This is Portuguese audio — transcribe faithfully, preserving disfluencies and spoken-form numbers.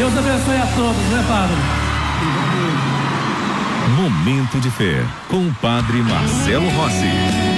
Deus abençoe a todos, né, padre? Momento de fé com o padre Marcelo Rossi.